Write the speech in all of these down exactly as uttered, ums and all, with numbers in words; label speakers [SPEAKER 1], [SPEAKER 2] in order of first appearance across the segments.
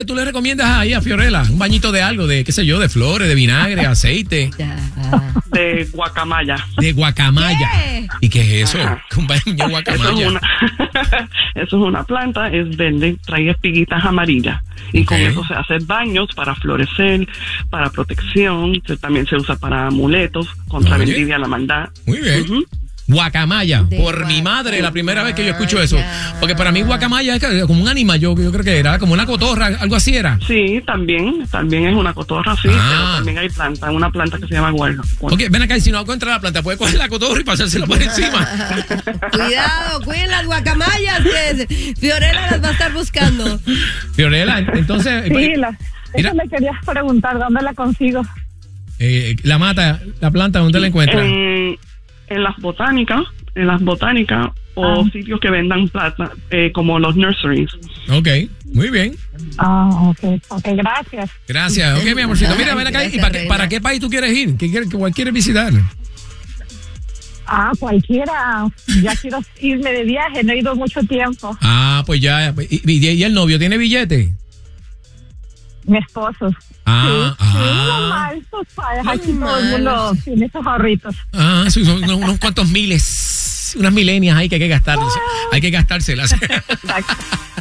[SPEAKER 1] tú le recomiendas ahí a Fiorella? Un bañito de algo, de qué sé yo, de flores, de vinagre, aceite.
[SPEAKER 2] De guacamaya.
[SPEAKER 1] De guacamaya.
[SPEAKER 3] ¿Qué?
[SPEAKER 1] ¿Y qué es eso?
[SPEAKER 2] Ajá.
[SPEAKER 1] Un baño de
[SPEAKER 2] Eso
[SPEAKER 1] guacamaya.
[SPEAKER 2] es, una, eso es una planta, es verde, trae espiguitas amarillas. Y
[SPEAKER 1] Ok.
[SPEAKER 2] con eso se hacen baños para florecer, para protección. Se, también se usa para amuletos, contra la
[SPEAKER 1] Oye.
[SPEAKER 2] envidia, la maldad.
[SPEAKER 1] Muy bien.
[SPEAKER 2] Ujú.
[SPEAKER 1] Guacamaya,
[SPEAKER 3] De
[SPEAKER 1] por mi madre, la primera vez que yo escucho eso. Porque para mí guacamaya es como un animal, yo, yo creo que era como una cotorra, algo así era.
[SPEAKER 2] Sí, también, también es una cotorra, sí,
[SPEAKER 1] Ah.
[SPEAKER 2] pero también hay planta, una planta que se llama guarda.
[SPEAKER 1] Ok, ven acá y si no encuentra la planta, puede coger la cotorra y pasársela por encima.
[SPEAKER 3] Cuidado, cuiden las guacamayas, que Fiorella las va a estar buscando.
[SPEAKER 1] Fiorella, entonces,
[SPEAKER 4] Sí, la,
[SPEAKER 1] Mira.
[SPEAKER 4] eso le quería preguntar, ¿dónde la consigo?
[SPEAKER 1] eh, la mata, la planta, ¿dónde la encuentra?
[SPEAKER 2] En, en las botánicas, en las botánicas o
[SPEAKER 4] Ah.
[SPEAKER 2] sitios que vendan plata, eh, como los nurseries.
[SPEAKER 1] Ok, muy bien.
[SPEAKER 4] Ah, ok, ok, gracias.
[SPEAKER 1] Gracias. Ok, mi amorcito. Mira,
[SPEAKER 3] Ay,
[SPEAKER 1] ven acá. ¿Y
[SPEAKER 3] gracias,
[SPEAKER 1] para, qué-
[SPEAKER 3] reina.
[SPEAKER 1] para qué país tú quieres ir? ¿Qué quieres, cuál quieres visitar?
[SPEAKER 4] Ah, cualquiera. Ya quiero irme de viaje, no he ido mucho tiempo.
[SPEAKER 1] Ah, pues ya. ¿Y, y- y el novio tiene billete?
[SPEAKER 4] Mi esposo.
[SPEAKER 1] Ah,
[SPEAKER 4] sí, sí,
[SPEAKER 1] ah.
[SPEAKER 4] normal, tú sabes, aquí todo el
[SPEAKER 3] Normal.
[SPEAKER 4] mundo tiene esos ahorritos.
[SPEAKER 1] Ah, sí, son unos, unos cuantos miles, unas milenias ahí que hay que gastar, hay que gastárselas.
[SPEAKER 4] Exacto.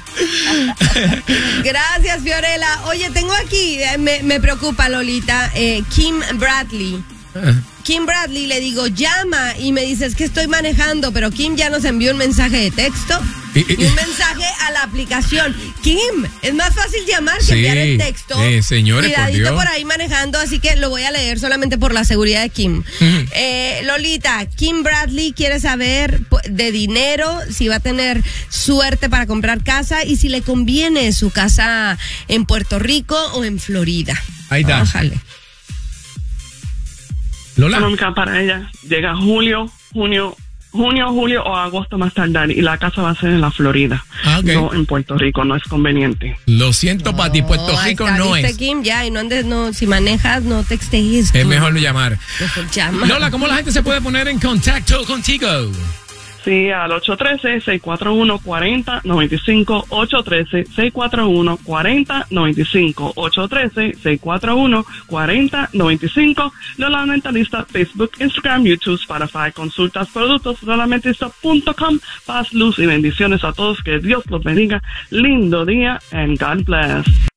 [SPEAKER 3] Gracias, Fiorella. Oye, tengo aquí, eh, me, me preocupa, Lolita, eh, Kim Bradley. Kim Bradley, le digo, llama y me dice, es que estoy manejando, pero Kim ya nos envió un mensaje de texto
[SPEAKER 1] Y-
[SPEAKER 3] y,
[SPEAKER 1] y-
[SPEAKER 3] un mensaje a la aplicación. Kim, es más fácil llamar que
[SPEAKER 1] Sí,
[SPEAKER 3] enviar el texto.
[SPEAKER 1] eh, señores, por
[SPEAKER 3] Cuidadito
[SPEAKER 1] Dios.
[SPEAKER 3] por ahí manejando, así que lo voy a leer solamente por la seguridad de Kim. Eh, Lolita, Kim Bradley quiere saber pu- de dinero, si va a tener suerte para comprar casa y si le conviene su casa en Puerto Rico o en Florida.
[SPEAKER 1] Ahí está.
[SPEAKER 3] Bájale.
[SPEAKER 1] Lola.
[SPEAKER 2] Económica para ella llega julio, junio, junio, julio o agosto más tardar y la casa va a ser en la Florida,
[SPEAKER 1] Ah, ok.
[SPEAKER 2] no en Puerto Rico, no es conveniente.
[SPEAKER 1] Lo siento, Pati, Puerto
[SPEAKER 3] ahí
[SPEAKER 1] Rico
[SPEAKER 3] está,
[SPEAKER 1] no
[SPEAKER 3] ¿viste,
[SPEAKER 1] es.
[SPEAKER 3] Kim? Ya, y no andes, no, si manejas, no textees.
[SPEAKER 1] Es mejor no llamar.
[SPEAKER 3] Mejor llama.
[SPEAKER 1] Lola, ¿cómo la gente se puede poner en contacto contigo?
[SPEAKER 2] Sí, al ocho uno tres, seis cuatro uno, cuatro cero nueve cinco, ocho uno tres, seis cuatro uno, cuatro cero nueve cinco, ocho uno tres, seis cuatro uno, cuatro cero nueve cinco, Lola Mentalista, Facebook, Instagram, YouTube, Spotify, consultas, productos, lolamentista punto com. Paz, luz y bendiciones a todos, que Dios los bendiga, lindo día, and God bless.